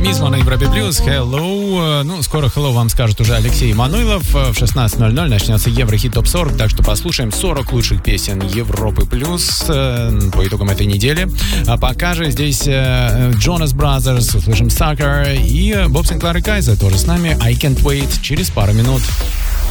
Мизма на Европе Плюс, Hello. Ну, скоро Hello вам скажет уже Алексей Мануилов. В 16:00 начнется Еврохит Топ 40, так что послушаем 40 лучших песен Европы Плюс по итогам этой недели. А пока же здесь Jonas Brothers, услышим Sucker, и Боб Синклар и Кайза тоже с нами. I Can't Wait через пару минут.